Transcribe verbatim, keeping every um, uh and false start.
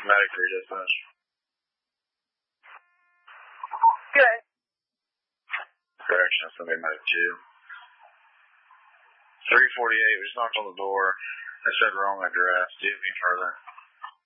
Medic three dispatch. Good. Correction, somebody Medic two. three forty-eight, we just knocked on the door. They said wrong address. Do you have any further?